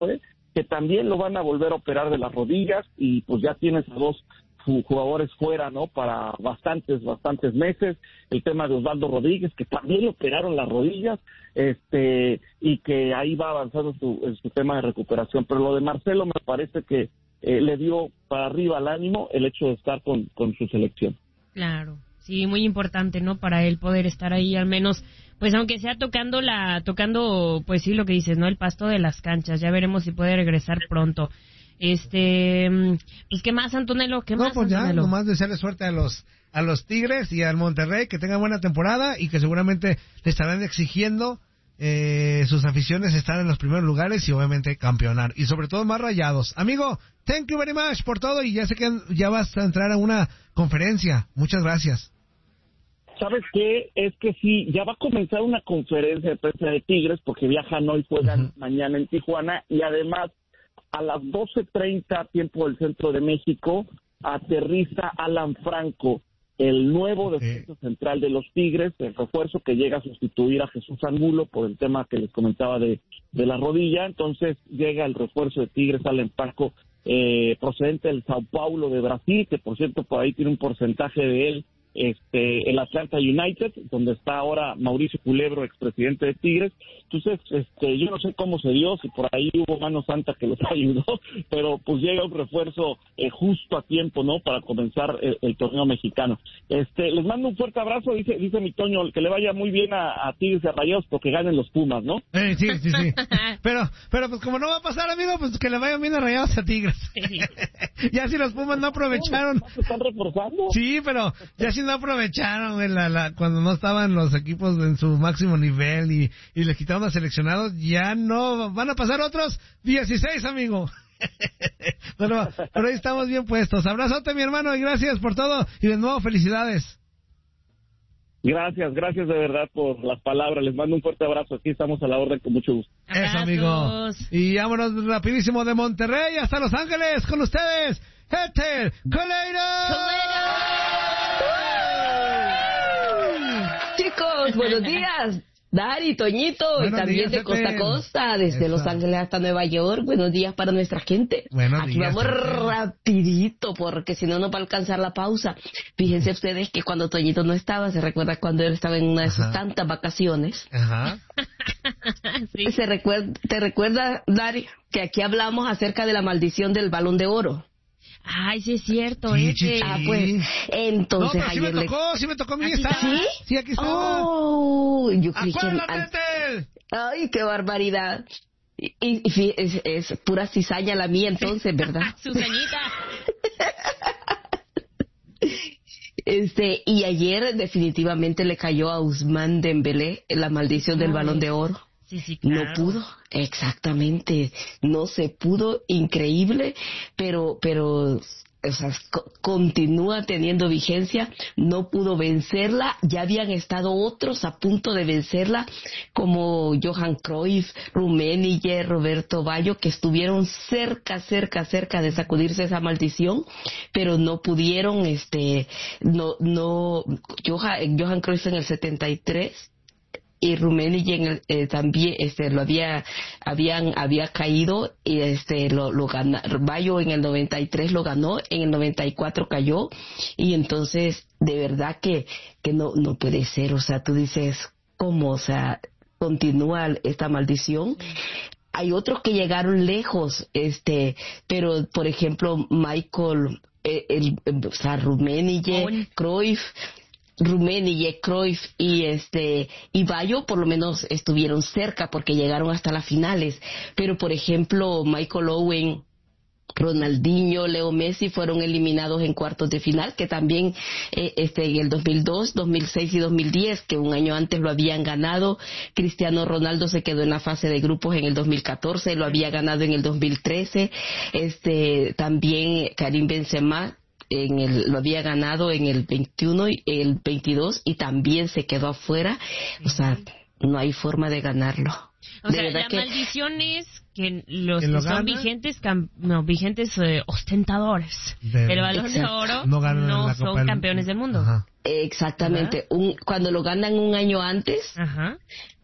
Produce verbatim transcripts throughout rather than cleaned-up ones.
que también lo van a volver a operar de las rodillas, y pues ya tienes a dos jugadores fuera, ¿no? Para bastantes, bastantes meses. El tema de Osvaldo Rodríguez, que también le operaron las rodillas, este, y que ahí va avanzando su, en su tema de recuperación. Pero lo de Marcelo me parece que eh, le dio para arriba al ánimo el hecho de estar con, con su selección. Claro, sí, muy importante, ¿no? Para él poder estar ahí, al menos, pues aunque sea tocando la, tocando, pues sí, lo que dices, ¿no? El pasto de las canchas. Ya veremos si puede regresar pronto. Este, pues ¿qué más, Antonello? ¿Qué no, más, pues ya, Antonello? nomás desearle suerte a los a los Tigres y al Monterrey, que tengan buena temporada y que seguramente le estarán exigiendo eh, sus aficiones estar en los primeros lugares y obviamente campeonar, y sobre todo más Rayados. Amigo, thank you very much por todo, y ya sé que ya vas a entrar a una conferencia. Muchas gracias. ¿Sabes qué? Es que sí, ya va a comenzar una conferencia de prensa de Tigres, porque viajan hoy, juegan uh-huh. mañana en Tijuana, y además a las doce treinta, tiempo del centro de México, aterriza Alan Franco, el nuevo defensa okay. central de los Tigres, el refuerzo que llega a sustituir a Jesús Angulo por el tema que les comentaba de, de la rodilla. Entonces llega el refuerzo de Tigres, Alan Franco, eh, procedente del Sao Paulo de Brasil, que por cierto por ahí tiene un porcentaje de él, este, el Atlanta United, donde está ahora Mauricio Culebro, expresidente de Tigres. Entonces, este, yo no sé cómo se dio, si por ahí hubo mano santa que los ayudó, pero pues llega un refuerzo eh, justo a tiempo, ¿no? Para comenzar el, el torneo mexicano. Este, les mando un fuerte abrazo, dice, dice mi Toño, que le vaya muy bien a, a Tigres y a Rayados, porque ganen los Pumas, ¿no? Eh, sí, sí, sí. pero, pero pues como no va a pasar, amigo, pues que le vaya bien a Rayados a Tigres. Ya si los Pumas no aprovecharon. ¿Se están reforzando? Sí, pero ya si no aprovecharon güey, la, la, cuando no estaban los equipos en su máximo nivel y, y le quitaron a seleccionados, ya no van a pasar otros dieciséis, amigo. pero, pero ahí estamos bien puestos. Abrazote, mi hermano, y gracias por todo, y de nuevo felicidades. Gracias, gracias de verdad por las palabras. Les mando un fuerte abrazo. Aquí estamos a la orden con mucho gusto. Eso, amigo. Y vámonos rapidísimo de Monterrey hasta Los Ángeles con ustedes, Héctor Coleiro. Chicos, buenos días. Dari, Toñito, buenos y también días, de costa a costa, desde Eso. Los Ángeles hasta Nueva York. Buenos días para nuestra gente. Buenos Aquí días, vamos Héctor. Rapidito, porque si no nos va a alcanzar la pausa. Fíjense ustedes que cuando Toñito no estaba, se recuerda cuando él estaba en una de sus Ajá. tantas vacaciones. Ajá. sí. Se recuerda, ¿Te recuerdas, Dari, que aquí hablamos acerca de la maldición del Balón de Oro? Ay, sí es cierto, sí, ¿eh? Sí, sí. Ah, pues, entonces... No, pero sí me tocó, le... sí me tocó a mí estar. ¿Sí? Sí, aquí estaba. Oh, yo creí ¡Acuérdate! que... Ay, qué barbaridad. Y, y, y es, es pura cizaña la mía entonces, ¿verdad? Susañita. Este, y ayer definitivamente le cayó a Ousmane Dembélé la maldición del Balón de Oro. Sí, sí, claro. No pudo, exactamente, no se pudo, increíble, pero, pero, o sea, co- continúa teniendo vigencia, no pudo vencerla, ya habían estado otros a punto de vencerla, como Johan Cruyff, Rummenigge, Roberto Baggio, que estuvieron cerca, cerca, cerca de sacudirse esa maldición, pero no pudieron, este, no, no, Johan, Johan Cruyff en el setenta y tres, y Rummenigge en el, eh, también este lo había habían había caído y este lo lo ganó. Baggio en el noventa y tres lo ganó, en el noventa y cuatro cayó, y entonces de verdad que que no no puede ser, o sea, tú dices cómo, o sea, continúa esta maldición. Hay otros que llegaron lejos, este, pero por ejemplo Michael eh, el, el o sea, Rummenigge, Cruyff, Rummenigge, Cruyff y este y Baggio por lo menos estuvieron cerca porque llegaron hasta las finales, pero por ejemplo Michael Owen, Ronaldinho, Leo Messi fueron eliminados en cuartos de final, que también eh, este en el dos mil dos, dos mil seis y dos mil diez, que un año antes lo habían ganado. Cristiano Ronaldo se quedó en la fase de grupos en el dos mil catorce, lo había ganado en el dos mil trece. Este también Karim Benzema en el, lo había ganado en el veintiuno y el veintidós y también se quedó afuera. O sea, no hay forma de ganarlo. O de sea, verdad la que... maldición es que los que que lo son gana, vigentes cam, no, vigentes eh, ostentadores de, del Balón exacto. de Oro no, no son del... campeones del mundo. Ajá. Exactamente. Un, cuando lo ganan un año antes, Ajá.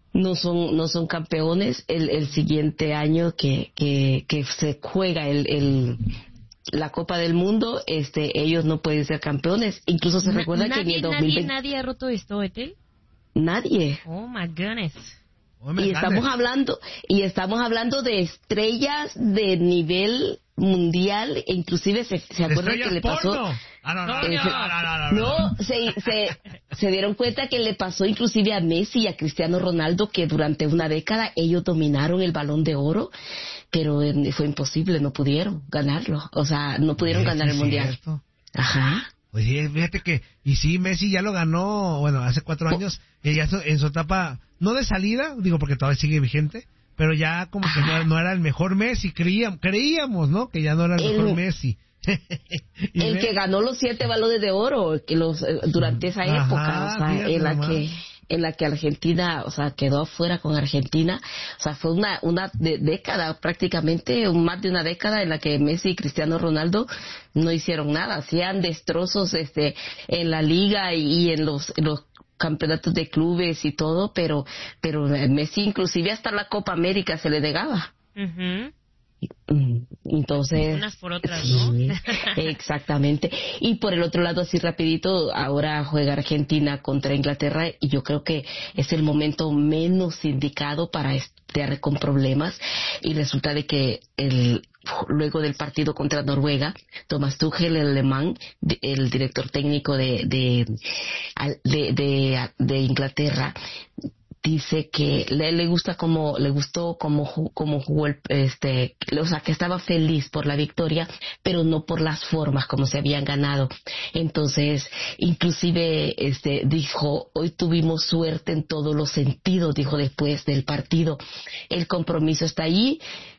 no son no son campeones el, el siguiente año que, que, que se juega el, el la Copa del Mundo, este ellos no pueden ser campeones. Incluso se Na- recuerda nadie, que en el dos mil veinte nadie, nadie ha roto esto, Etel. nadie. Oh my goodness. Oh, me Y gane. estamos hablando y estamos hablando de estrellas de nivel mundial, e inclusive se, se acuerdan que Estrellas le pasó porno. Ah, no, no, no, Eh, no, se- no, no, no, no. no, se, se, se dieron cuenta que le pasó inclusive a Messi y a Cristiano Ronaldo, que durante una década ellos dominaron el Balón de Oro, pero eh, fue imposible, no pudieron ganarlo, o sea, no pudieron Sí, ganar sí, el Mundial. cierto. Ajá. Pues sí, fíjate que, y sí, Messi ya lo ganó, bueno, hace cuatro años, y ya su- en su etapa, no de salida, digo porque todavía sigue vigente, pero ya como que no, no era el mejor Messi, creíamos, creíamos, ¿no? Que ya no era el El- mejor Messi. Y El ve- que ganó los siete balones de oro que los eh, durante esa Ajá, época, o sea, fíjate en la nomás. que en la que Argentina, o sea, quedó afuera con Argentina, o sea, fue una una de- década prácticamente, más de una década en la que Messi y Cristiano Ronaldo no hicieron nada, hacían destrozos este en la liga y, y en los en los campeonatos de clubes y todo, pero pero Messi inclusive hasta la Copa América se le negaba. Ujú. Mm, Entonces, Unas por otras, ¿no? sí, exactamente. Y por el otro lado, así rapidito, ahora juega Argentina contra Inglaterra y yo creo que es el momento menos indicado para estar con problemas, y resulta de que el luego del partido contra Noruega, Thomas Tuchel, el alemán, de- el director técnico de de de, de, de Inglaterra, dice que le, le gusta como le gustó como ju- como jugó el, este o sea, que estaba feliz por la victoria, pero no por las formas como se habían ganado. Entonces inclusive este dijo, hoy tuvimos suerte en todos los sentidos, dijo después del partido. El compromiso está ahí,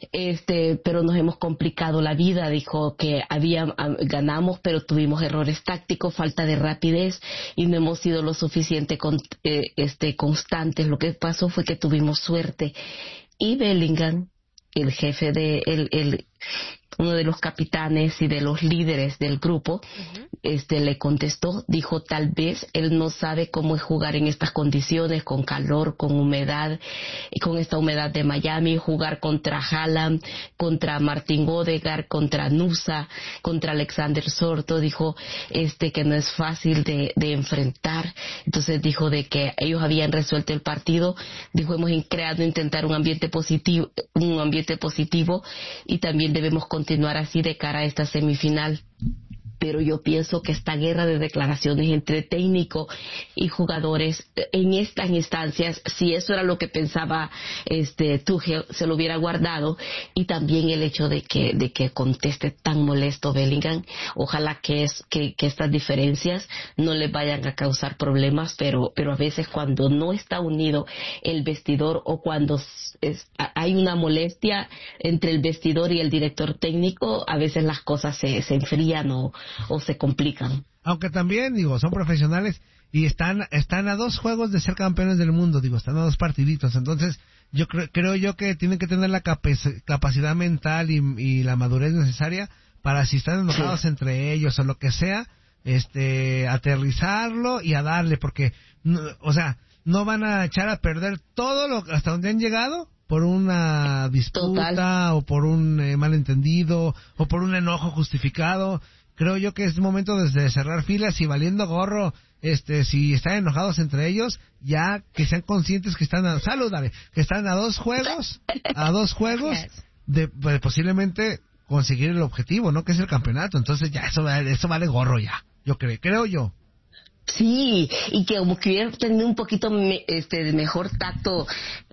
este pero nos hemos complicado la vida, dijo que había ah, ganamos pero tuvimos errores tácticos, falta de rapidez y no hemos sido lo suficiente con, eh, este constantes. Lo que pasó fue que tuvimos suerte. Y Bellingham, el jefe de el, el uno de los capitanes y de los líderes del grupo, uh-huh. este le contestó, dijo, tal vez él no sabe cómo es jugar en estas condiciones, con calor, con humedad, y con esta humedad de Miami, jugar contra Haaland, contra Martin Odegaard, contra Nusa, contra Alexander Sorto, dijo este que no es fácil de, de enfrentar. Entonces dijo de que ellos habían resuelto el partido, dijo, hemos creado, intentar un ambiente positivo, un ambiente positivo, y también debemos continuar así de cara a esta semifinal. Pero yo pienso que esta guerra de declaraciones entre técnico y jugadores en estas instancias, si eso era lo que pensaba este Tuchel, se lo hubiera guardado. Y también el hecho de que de que conteste tan molesto Bellingham, ojalá que es que, que estas diferencias no le vayan a causar problemas, pero pero a veces cuando no está unido el vestidor, o cuando es, hay una molestia entre el vestidor y el director técnico, a veces las cosas se, se enfrían o o se complican. Aunque también, digo, son profesionales y están están a dos juegos de ser campeones del mundo, digo, están a dos partiditos. Entonces, yo creo, creo yo que tienen que tener la capac- capacidad mental y, y la madurez necesaria para, si están enojados sí. entre ellos o lo que sea, este, aterrizarlo y a darle, porque, no, o sea, no van a echar a perder todo lo hasta donde han llegado por una disputa Total. o por un eh, malentendido o por un enojo justificado. Creo yo que es momento de cerrar filas y valiendo gorro, este, si están enojados entre ellos, ya que sean conscientes que están a, saludable, que están a dos juegos, a dos juegos de, de posiblemente conseguir el objetivo, ¿no? Que es el campeonato. Entonces ya eso, eso vale gorro ya, yo creo, creo yo. Sí, y que como que hubiera tenido un poquito me, este de mejor tacto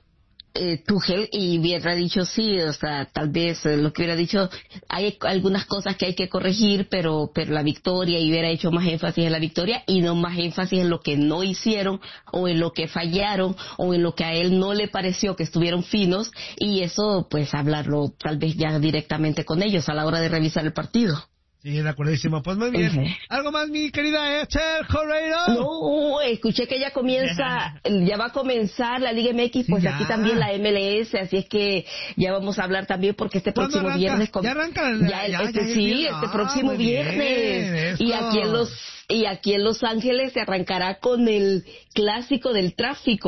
eh, Tuchel, y hubiera dicho sí, o sea, tal vez eh, lo que hubiera dicho, hay algunas cosas que hay que corregir, pero pero la victoria, y hubiera hecho más énfasis en la victoria y no más énfasis en lo que no hicieron o en lo que fallaron o en lo que a él no le pareció que estuvieron finos, y eso pues hablarlo tal vez ya directamente con ellos a la hora de revisar el partido. Sí, de acuerdísimo. Pues muy bien. Uh-huh. ¿Algo más, mi querida Ethel Correiro? No, escuché que ya comienza, ya va a comenzar la Liga M X, pues sí, aquí también la M L S, así es que ya vamos a hablar también, porque este próximo arranca? viernes... Com- ya arranca el, ya, ya, este, ya, sí, ya, este ah, próximo viernes. Bien, y aquí en los y aquí en Los Ángeles se arrancará con el clásico del tráfico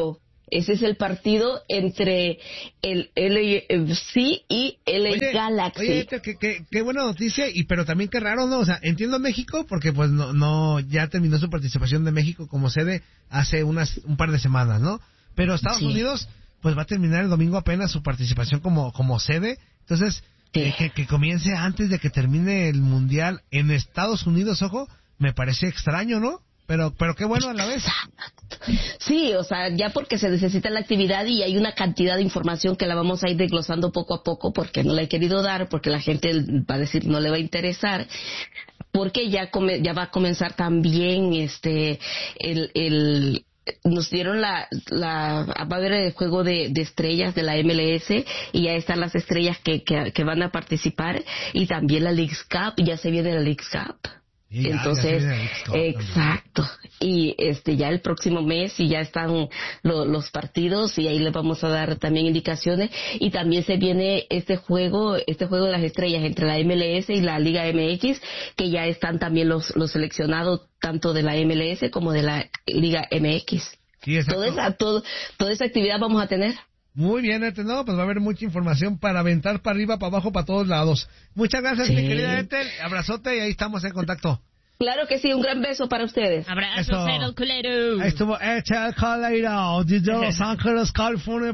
Ese es el partido entre el L A F C y el oye, Galaxy. Oye, qué, qué, qué buena noticia, y pero también qué raro, ¿no? O sea, entiendo México porque pues no, no ya terminó su participación de México como sede hace unas un par de semanas, ¿no? Pero Estados sí. Unidos pues va a terminar el domingo apenas su participación como como sede, entonces sí. eh, que, que comience antes de que termine el Mundial en Estados Unidos, ojo, me parece extraño, ¿no? Pero, pero qué bueno a la vez. Sí, o sea, ya porque se necesita la actividad y hay una cantidad de información que la vamos a ir desglosando poco a poco porque no la he querido dar, porque la gente va a decir no le va a interesar, porque ya come, ya va a comenzar también este el el nos dieron la, la, va a haber el juego de, de estrellas de la M L S y ya están las estrellas que, que, que van a participar y también la Leagues Cup, ya se viene la Leagues Cup. Y ya, entonces ya exacto también. Y este ya el próximo mes y ya están lo, los partidos y ahí les vamos a dar también indicaciones y también se viene este juego este juego de las estrellas entre la M L S y la Liga M X que ya están también los los seleccionados tanto de la M L S como de la Liga M X. Sí, toda esa todo, toda esa actividad vamos a tener. Muy bien, Ethel, no, pues va a haber mucha información para aventar para arriba, para abajo, para todos lados. Muchas gracias, sí. mi querida Ethel, abrazote y ahí estamos en contacto. Claro que sí, un gran beso para ustedes. Abrazo, Ethel Culero. Ahí estuvo Ethel Culero, desde Los Ángeles, California.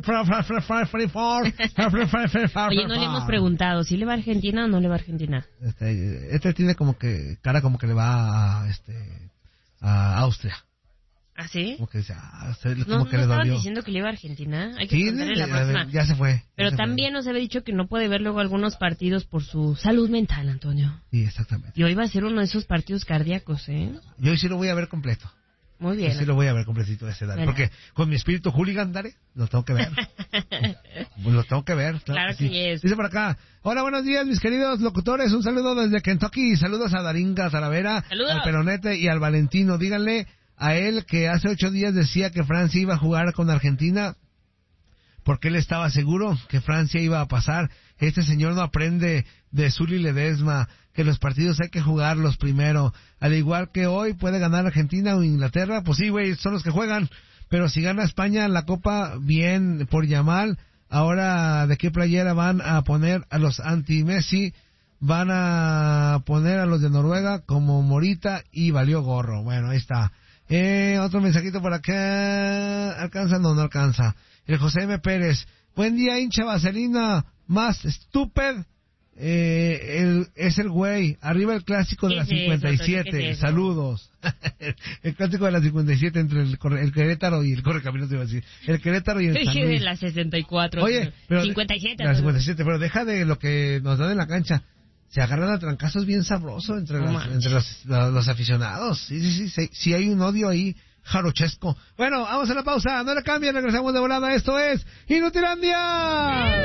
Oye, no le hemos preguntado, ¿si le va a Argentina o no le va a Argentina? Este, Ethel tiene como que, cara como que le va a, este, a Austria. ¿Ah, sí? Como que, ah, como no, que no le estaban dolió. diciendo que le iba a Argentina. Hay que sí, preguntarle la próxima. Ya se fue. Pero se también fue. nos había dicho que no puede ver luego algunos partidos por su salud mental, Antonio. Sí, exactamente. Y hoy va a ser uno de esos partidos cardíacos, ¿eh? Yo hoy sí lo voy a ver completo. Muy bien. Yo sí lo voy a ver completito ese, dale. Bueno. Porque con mi espíritu hooligan, dale, lo tengo que ver. Lo tengo que ver. Claro, claro que, sí. que es. Dice por acá, hola, buenos días, mis queridos locutores. Un saludo desde Kentucky. Saludos a Daringa Talavera, Saludos. al Peronete y al Valentino. Díganle a él que hace ocho días decía que Francia iba a jugar con Argentina porque él estaba seguro que Francia iba a pasar. Este señor no aprende de Zuli Ledesma, que los partidos hay que jugarlos primero. Al igual que hoy puede ganar Argentina o Inglaterra, pues sí, güey, son los que juegan. Pero si gana España la Copa, bien por Yamal. Ahora, ¿de qué playera van a poner a los anti-Messi? Van a poner a los de Noruega como Morita y valió gorro. Bueno, ahí está. Eh, otro mensajito por acá. ¿Alcanza? No, no alcanza. El José M. Pérez. Buen día, hincha vaselina. Más estúpido. Eh, el, es el güey. Arriba el clásico de la cincuenta y siete. Es Saludos. El clásico de la cincuenta y siete entre el, el Querétaro y el Correcaminos, iba a decir. El Querétaro y el San Luis. De la sesenta y cuatro. Oye, pero, cincuenta y siete. La cincuenta y siete, pero deja de lo que nos dan en la cancha. Se agarran a trancazos bien sabroso entre, no las, entre los, los, los aficionados. Sí, sí, sí, sí, sí hay un odio ahí jarochesco. Bueno, vamos a la pausa, no le cambien, regresamos de volada. Esto es Inutilandia.